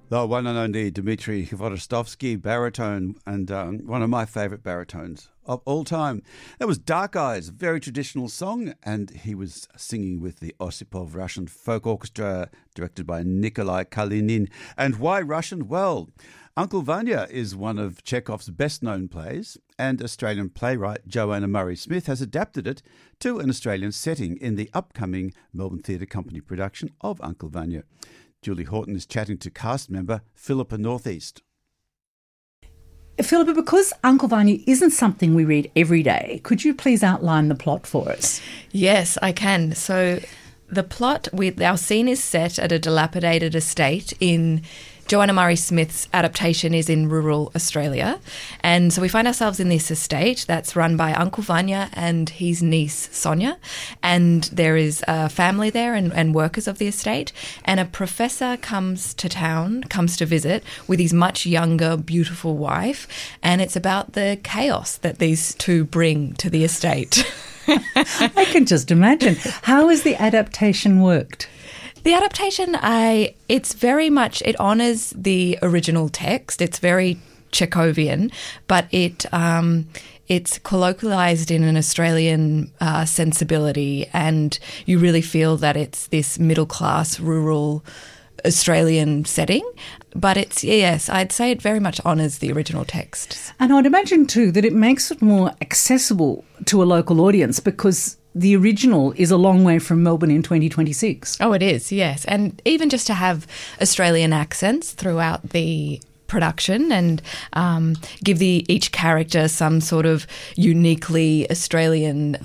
The one and only Dmitry Vodostovsky, baritone, and one of my favourite baritones of all time. That was Dark Eyes, a very traditional song, and he was singing with the Osipov Russian Folk Orchestra, directed by Nikolai Kalinin. And why Russian? Well, Uncle Vanya is one of Chekhov's best-known plays, and Australian playwright Joanna Murray-Smith has adapted it to an Australian setting in the upcoming Melbourne Theatre Company production of Uncle Vanya. Julie Horton is chatting to cast member Philippa Northeast. Philippa, because Uncle Vanya isn't something we read every day, could you please outline the plot for us? Yes, I can. So the plot, our scene is set at a dilapidated estate in Joanna Murray-Smith's adaptation is in rural Australia. And so we find ourselves in this estate that's run by Uncle Vanya and his niece Sonia. And there is a family there and workers of the estate. And a professor comes to visit with his much younger, beautiful wife. And it's about the chaos that these two bring to the estate. I can just imagine. How has the adaptation worked? The adaptation, it honours the original text. It's very Chekhovian, but it's colloquialised in an Australian sensibility, and you really feel that it's this middle-class, rural Australian setting. But I'd say it very much honours the original text. And I'd imagine too that it makes it more accessible to a local audience because the original is a long way from Melbourne in 2026. Oh, it is, yes. And even just to have Australian accents throughout the production and give each character some sort of uniquely Australian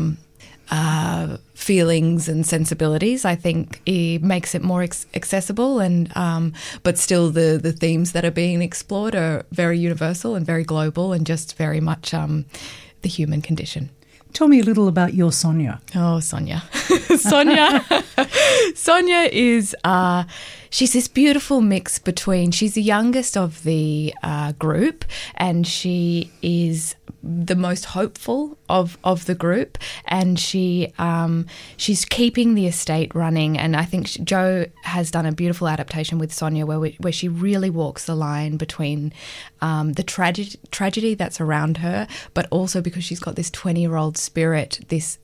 feelings and sensibilities, I think it makes it more accessible, and but still the themes that are being explored are very universal and very global and just very much the human condition. Tell me a little about your Sonia. Oh, Sonia. Sonia is, she's this beautiful mix between, she's the youngest of the group, and she is the most hopeful of the group, and she's keeping the estate running. And I think Jo has done a beautiful adaptation with Sonia where she really walks the line between the tragedy that's around her, but also because she's got this 20-year-old spirit, this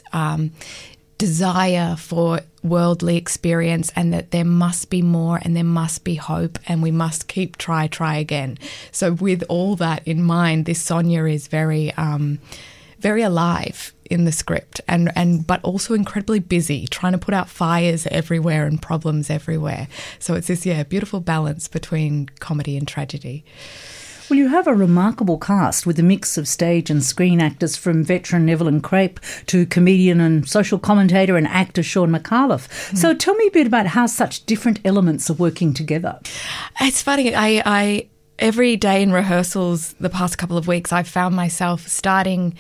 desire for worldly experience, and that there must be more and there must be hope and we must keep try again. So with all that in mind, this Sonia is very very alive in the script and but also incredibly busy, trying to put out fires everywhere and problems everywhere. So it's this beautiful balance between comedy and tragedy. Well, you have a remarkable cast with a mix of stage and screen actors, from veteran Evelyn Crepe to comedian and social commentator and actor Sean McAuliffe. Mm. So tell me a bit about how such different elements are working together. It's funny. I every day in rehearsals the past couple of weeks, I've found myself starting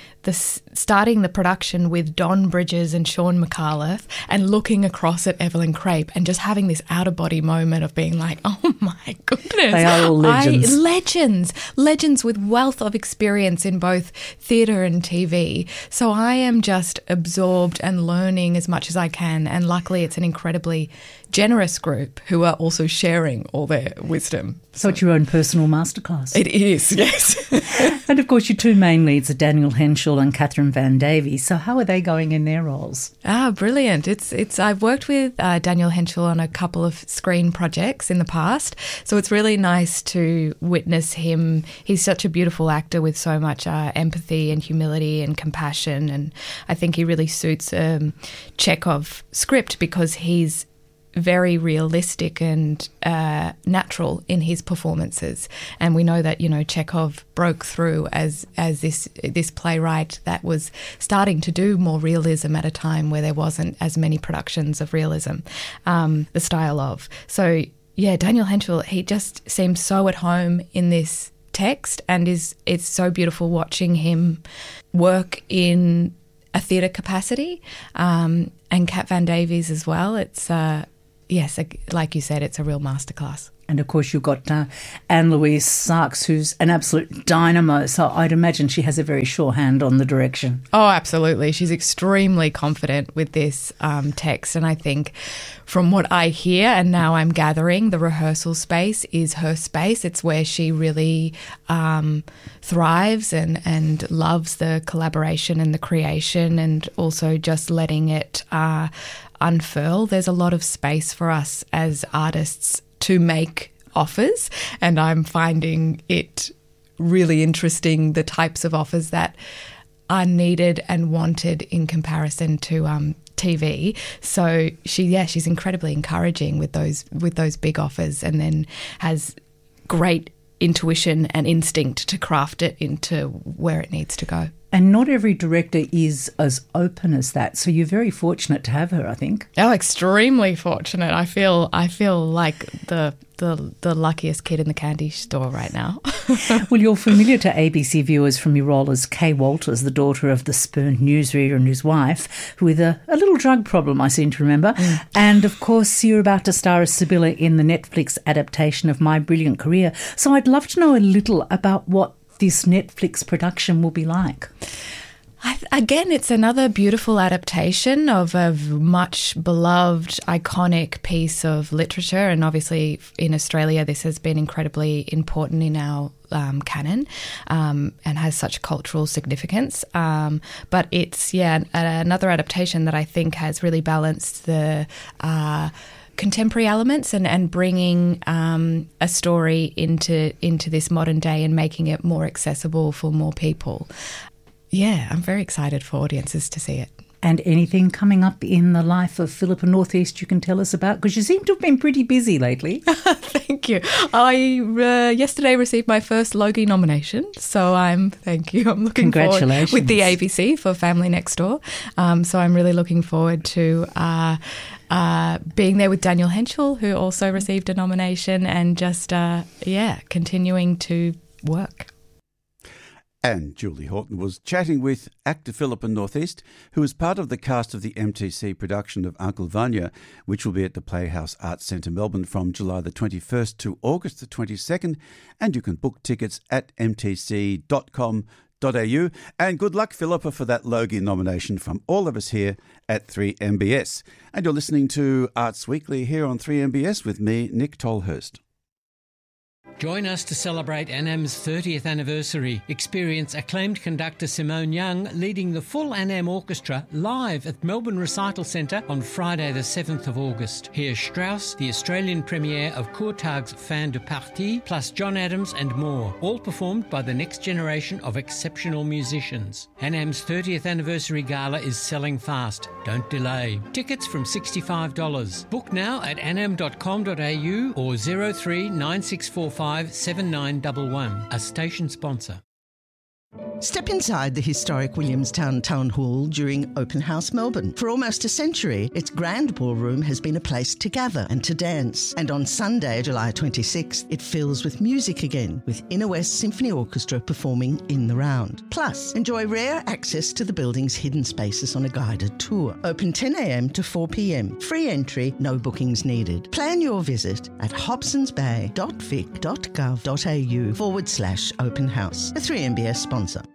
the production with Don Bridges and Sean McAuliffe and looking across at Evelyn Crepe and just having this out-of-body moment of being like, oh my goodness. They are all legends. Legends with wealth of experience in both theatre and TV. So I am just absorbed and learning as much as I can, and luckily it's an incredibly generous group who are also sharing all their wisdom. So it's your own personal masterclass. It is, yes. And of course your two main leads are Daniel Henschel and Catherine Van Davie. So how are they going in their roles? Brilliant. I've worked with Daniel Henschel on a couple of screen projects in the past, so it's really nice to witness him. He's such a beautiful actor with so much empathy and humility and compassion, and I think he really suits Chekhov script because he's very realistic and natural in his performances. And we know that, Chekhov broke through as this playwright that was starting to do more realism at a time where there wasn't as many productions of realism, the style of. So, Daniel Henschel, he just seems so at home in this text, and it's so beautiful watching him work in a theatre capacity, and Cat Van Davies as well. It's yes, like you said, it's a real masterclass. And, of course, you've got Anne-Louise Sarks, who's an absolute dynamo. So I'd imagine she has a very sure hand on the direction. Oh, absolutely. She's extremely confident with this text. And I think from what I hear, and now I'm gathering, the rehearsal space is her space. It's where she really thrives and loves the collaboration and the creation, and also just letting it unfurl. There's a lot of space for us as artists to make offers, and I'm finding it really interesting, the types of offers that are needed and wanted in comparison to TV. So she's incredibly encouraging with those big offers, and then has great intuition and instinct to craft it into where it needs to go. And not every director is as open as that. So you're very fortunate to have her, I think. Oh, extremely fortunate. I feel like the luckiest kid in the candy store right now. Well, you're familiar to ABC viewers from your role as Kay Walters, the daughter of the spurned newsreader and his wife, with a little drug problem, I seem to remember. And, of course, you're about to star as Sibylla in the Netflix adaptation of My Brilliant Career. So I'd love to know a little about what this Netflix production will be like. Again, it's another beautiful adaptation of a much beloved, iconic piece of literature. And obviously in Australia, this has been incredibly important in our canon and has such cultural significance. But it's, another adaptation that I think has really balanced the contemporary elements and bringing a story into this modern day and making it more accessible for more people. Yeah, I'm very excited for audiences to see it. And anything coming up in the life of Philippa Northeast you can tell us about? Because you seem to have been pretty busy lately. Thank you. I yesterday received my first Logie nomination, so I'm looking forward with the ABC for Family Next Door. So I'm really looking forward to being there with Daniel Henschel, who also received a nomination, and just continuing to work. And Julie Horton was chatting with actor Philippa Northeast, who is part of the cast of the MTC production of Uncle Vanya, which will be at the Playhouse Arts Centre, Melbourne, from July the 21st to August the 22nd. And you can book tickets at mtc.com.au. And good luck, Philippa, for that Logie nomination from all of us here at 3MBS. And you're listening to Arts Weekly here on 3MBS with me, Nick Tolhurst. Join us to celebrate ANAM's 30th anniversary. Experience acclaimed conductor Simone Young leading the full ANAM Orchestra live at Melbourne Recital Centre on Friday the 7th of August. Hear Strauss, the Australian premiere of Courtag's Fin de Partie, plus John Adams and more, all performed by the next generation of exceptional musicians. ANAM's 30th anniversary gala is selling fast. Don't delay. Tickets from $65. Book now at anam.com.au or 03 9645 7911, a station sponsor. Step inside the historic Williamstown Town Hall during Open House Melbourne. For almost a century, its grand ballroom has been a place to gather and to dance. And on Sunday, July 26th, it fills with music again, with Inner West Symphony Orchestra performing in the round. Plus, enjoy rare access to the building's hidden spaces on a guided tour. Open 10 a.m. to 4 p.m. Free entry, no bookings needed. Plan your visit at hobsonsbay.vic.gov.au/open house. A 3MBS sponsor.